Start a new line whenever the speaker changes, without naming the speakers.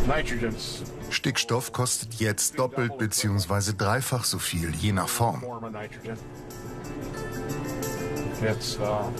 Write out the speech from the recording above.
Stickstoff kostet jetzt doppelt bzw. dreifach so viel, je nach Form.